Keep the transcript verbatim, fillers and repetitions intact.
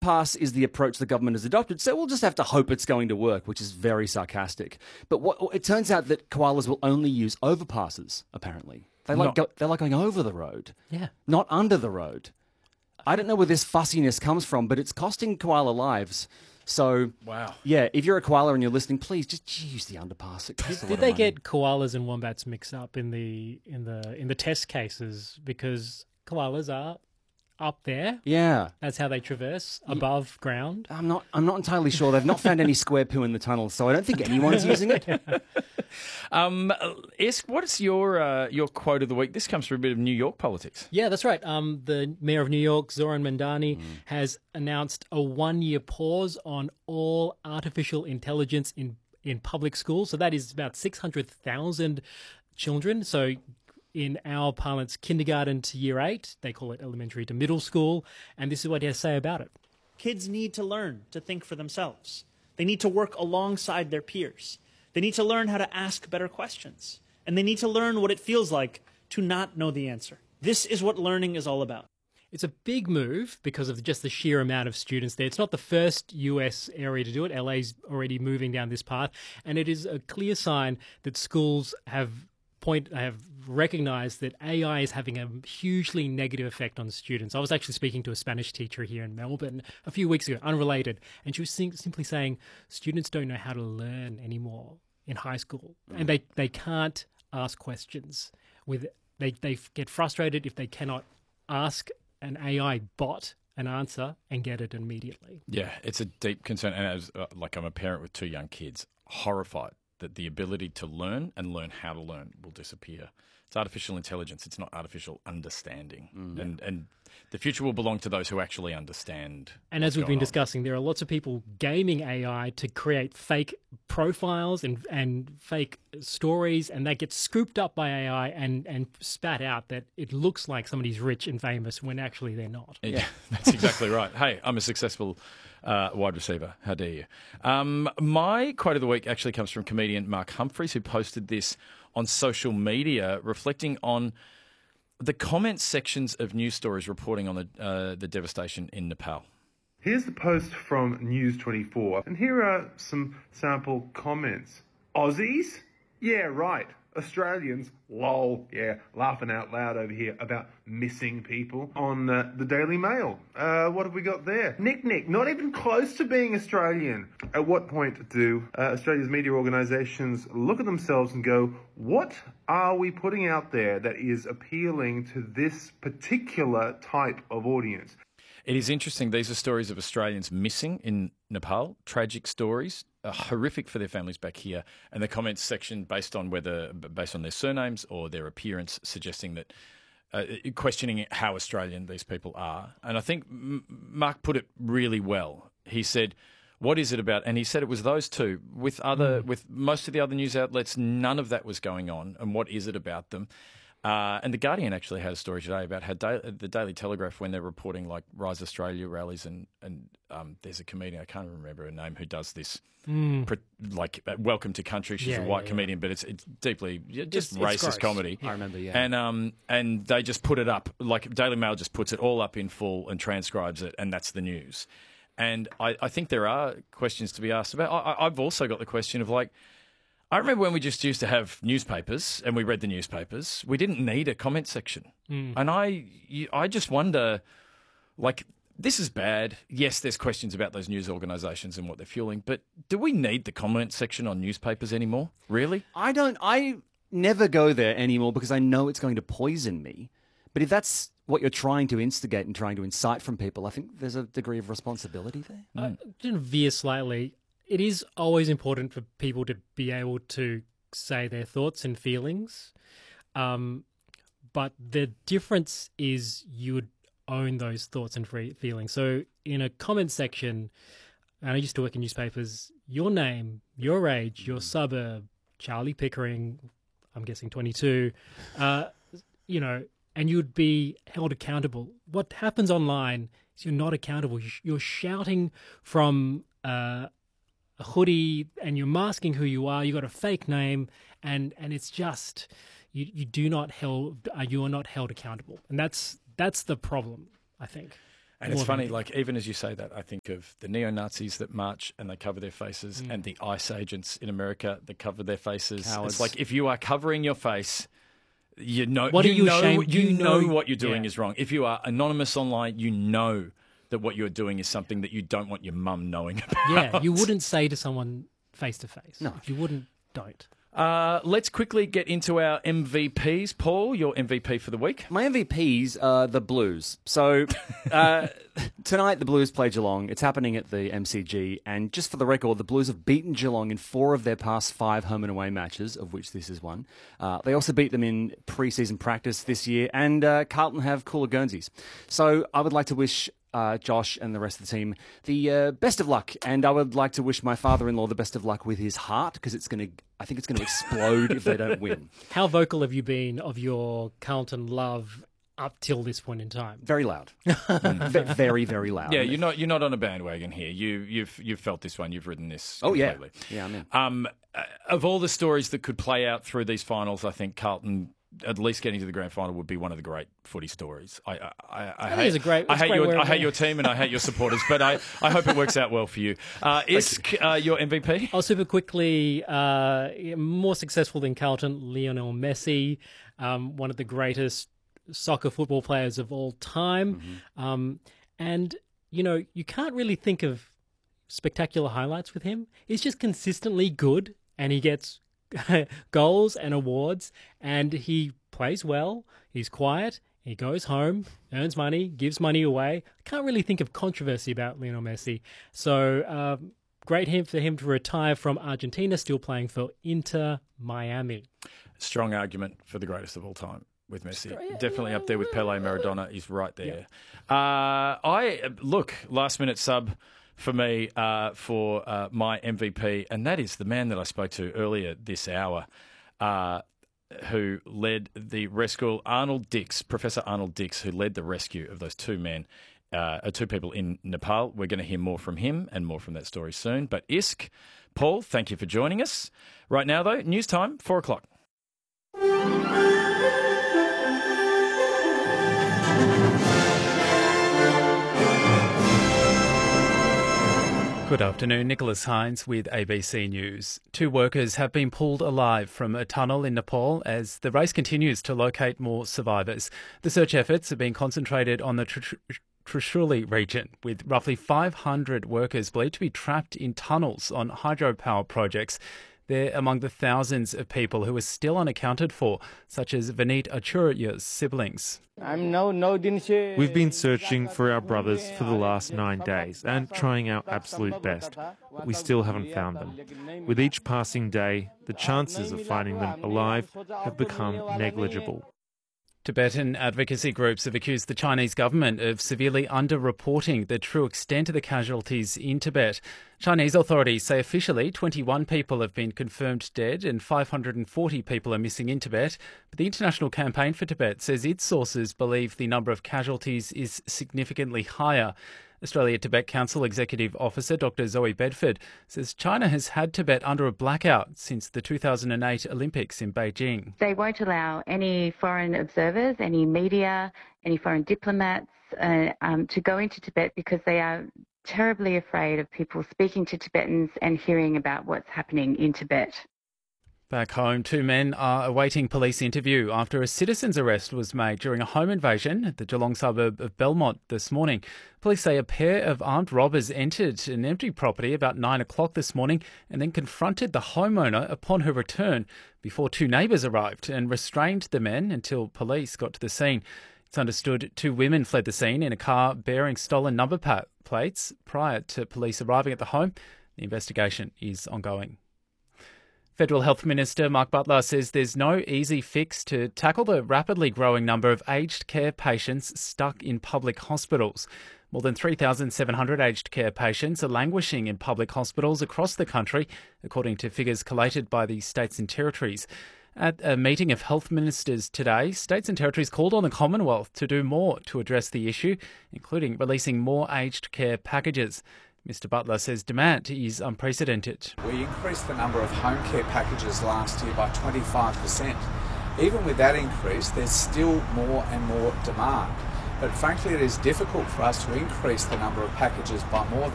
underpass is the approach the government has adopted, so we'll just have to hope it's going to work, which is very sarcastic. But what, it turns out that koalas will only use overpasses, apparently. They like, go, they like going over the road, Yeah. not under the road. I don't know where this fussiness comes from, but it's costing koala lives. So, wow. yeah, if you're a koala and you're listening, please just use the underpass. It costs a lot Did of they money. get koalas and wombats mixed up in the in the in the test cases because koalas are up there? Yeah. That's how they traverse above ground. I'm not I'm not entirely sure. They've not found any square poo in the tunnel, so I don't think anyone's using it. Um, Isk, what is your uh, your quote of the week? This comes from a bit of New York politics. Yeah, that's right. Um, the mayor of New York, Zoran Mandani, mm. has announced a one-year pause on all artificial intelligence in, in public schools. So that is about six hundred thousand children. So in our parlance, kindergarten to year eight, they call it elementary to middle school. And this is what he has to say about it. Kids need to learn to think for themselves. They need to work alongside their peers. They need to learn how to ask better questions. And they need to learn what it feels like to not know the answer. This is what learning is all about. It's a big move because of just the sheer amount of students there. It's not the first U S area to do it. L A's already moving down this path. And it is a clear sign that schools have point have recognized that A I is having a hugely negative effect on students. I was actually speaking to a Spanish teacher here in Melbourne a few weeks ago, unrelated, and she was simply saying students don't know how to learn anymore in high school, mm. and they, they can't ask questions. With they, they get frustrated if they cannot ask an A I bot an answer and get it immediately. Yeah, it's a deep concern. And as uh, like I'm a parent with two young kids, horrified that the ability to learn and learn how to learn will disappear. It's artificial intelligence. It's not artificial understanding. Mm. And and the future will belong to those who actually understand. And as we've been on. discussing, there are lots of people gaming A I to create fake profiles and and fake stories, and that gets scooped up by A I and, and spat out that it looks like somebody's rich and famous when actually they're not. Yeah, that's exactly right. Hey, I'm a successful uh, wide receiver. How dare you? Um, my quote of the week actually comes from comedian Mark Humphries, who posted this on social media, reflecting on the comment sections of news stories reporting on the uh, the devastation in Nepal. Here's the post from News twenty-four, and here are some sample comments. Aussies? Yeah, right. Australians? Lol. Yeah, laughing out loud over here about missing people. On uh, the Daily Mail, uh, what have we got there? Nick Nick, not even close to being Australian. At what point do uh, Australia's media organisations look at themselves and go, what are we putting out there that is appealing to this particular type of audience? It is interesting. These are stories of Australians missing in Nepal, tragic stories, uh, horrific for their families back here. And the comments section, based on whether, based on their surnames or their appearance, suggesting that, uh, questioning how Australian these people are. And I think M- Mark put it really well. He said, what is it about? And he said it was those two. With other, mm. with most of the other news outlets, none of that was going on. And what is it about them? Uh, and The Guardian actually had a story today about how da- the Daily Telegraph, when they're reporting like Rise Australia rallies, and, and um, there's a comedian, I can't remember her name, who does this, mm. pre- like uh, Welcome to Country. She's yeah, a white yeah, comedian, yeah. but it's it's deeply just It's, racist it's comedy. I remember, yeah. And, um, and they just put it up, like Daily Mail just puts it all up in full and transcribes it, and that's the news. And I, I think there are questions to be asked about. I, I've also got the question of like, I remember when we just used to have newspapers and we read the newspapers, we didn't need a comment section. Mm. And I I just wonder, like, this is bad. Yes, there's questions about those news organisations and what they're fueling, but do we need the comment section on newspapers anymore? Really? I don't. I never go there anymore because I know it's going to poison me. But if that's what you're trying to instigate and trying to incite from people, I think there's a degree of responsibility there. Mm. Uh, to veer slightly, it is always important for people to be able to say their thoughts and feelings. Um, but the difference is you would own those thoughts and free feelings. So in a comment section, and I used to work in newspapers, your name, your age, your suburb, Charlie Pickering, I'm guessing twenty-two, uh, you know, and you'd be held accountable. What happens online is you're not accountable. You're shouting from uh, a hoodie and you're masking who you are. You've got a fake name, and, and it's just you, you do not held uh, you are not held accountable, and that's that's the problem, I think. And it's funny, like, even as you say that, I think of the neo-Nazis that march and they cover their faces mm. and the ICE agents in America that cover their faces. Cowards. It's like, if you are covering your face, you know, what you, are you know, ashamed? you, you know, know what you're doing yeah. is wrong. If you are anonymous online, you know that what you're doing is something that you don't want your mum knowing about. Yeah, you wouldn't say to someone face-to-face. No. If you wouldn't, don't. Uh, let's quickly get into our M V Ps. Paul, your M V P for the week? My M V Ps are the Blues. So uh, tonight the Blues play Geelong. It's happening at the M C G. And just for the record, the Blues have beaten Geelong in four of their past five home and away matches, of which this is one. Uh, they also beat them in pre-season practice this year. And uh, Carlton have cooler Guernseys. So I would like to wish Uh, Josh and the rest of the team the uh, best of luck, and I would like to wish my father-in-law the best of luck with his heart, because it's going to, I think it's going to explode if they don't win. How vocal have you been of your Carlton love up till this point in time? Very loud, v- very very loud. Yeah, you're not you're not on a bandwagon here. You you've you've felt this one. You've ridden this. Oh completely. yeah, yeah, I'm in. Um, uh, of all the stories that could play out through these finals, I think Carlton at least getting to the grand final would be one of the great footy stories. I, I, I, I hate, a great, I hate great your, I hate your team and I hate your supporters, but I, I hope it works out well for you. Uh, Isk, uh, your M V P? Oh, super quickly, uh, more successful than Carlton, Lionel Messi, um, one of the greatest soccer football players of all time. Mm-hmm. Um, and, you know, you can't really think of spectacular highlights with him. He's just consistently good, and he gets goals and awards, and he plays well. He's quiet. He goes home, earns money, gives money away. I can't really think of controversy about Lionel Messi. So um, great him for him to retire from Argentina, still playing for Inter Miami. Strong argument for the greatest of all time with Messi. Definitely up there with Pele, Maradona. He's right there. Yeah. Uh, I look, last minute sub for me uh, for uh, my M V P, and that is the man that I spoke to earlier this hour, uh, who led the rescue, Arnold Dix, Professor Arnold Dix, who led the rescue of those two men, uh, two people in Nepal. We're going to hear more from him and more from that story soon. But Isk, Paul, thank you for joining us. Right now, though, news time, four o'clock. Good afternoon, Nicholas Hines with A B C News. Two workers have been pulled alive from a tunnel in Nepal as the race continues to locate more survivors. The search efforts have been concentrated on the Trishuli region, with roughly five hundred workers believed to be trapped in tunnels on hydropower projects. They're among the thousands of people who are still unaccounted for, such as Vineet Achurya's siblings. We've been searching for our brothers for the last nine days and trying our absolute best, but we still haven't found them. With each passing day, the chances of finding them alive have become negligible. Tibetan advocacy groups have accused the Chinese government of severely underreporting the true extent of the casualties in Tibet. Chinese authorities say officially twenty-one people have been confirmed dead and five hundred forty people are missing in Tibet. But the International Campaign for Tibet says its sources believe the number of casualties is significantly higher. Australia Tibet Council Executive Officer Doctor Zoe Bedford says China has had Tibet under a blackout since the two thousand eight Olympics in Beijing. They won't allow any foreign observers, any media, any foreign diplomats uh, um, to go into Tibet because they are terribly afraid of people speaking to Tibetans and hearing about what's happening in Tibet. Back home, two men are awaiting police interview after a citizen's arrest was made during a home invasion at the Geelong suburb of Belmont this morning. Police say a pair of armed robbers entered an empty property about nine o'clock this morning and then confronted the homeowner upon her return before two neighbours arrived and restrained the men until police got to the scene. It's understood two women fled the scene in a car bearing stolen number plates prior to police arriving at the home. The investigation is ongoing. Federal Health Minister Mark Butler says there's no easy fix to tackle the rapidly growing number of aged care patients stuck in public hospitals. More than three thousand seven hundred aged care patients are languishing in public hospitals across the country, according to figures collated by the states and territories. At a meeting of health ministers today, states and territories called on the Commonwealth to do more to address the issue, including releasing more aged care packages. Mister Butler says demand is unprecedented. We increased the number of home care packages last year by twenty-five percent. Even with that increase, there's still more and more demand. But frankly, it is difficult for us to increase the number of packages by more than